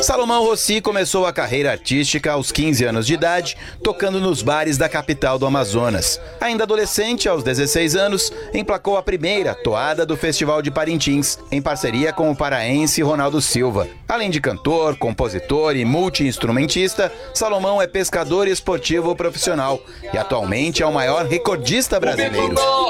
Salomão Rossi começou a carreira artística aos 15 anos de idade, tocando nos bares da capital do Amazonas. Ainda adolescente, aos 16 anos, emplacou a primeira toada do Festival de Parintins, em parceria com o paraense Ronaldo Silva. Além de cantor, compositor e multi-instrumentista, Salomão é pescador esportivo profissional e atualmente é o maior recordista brasileiro.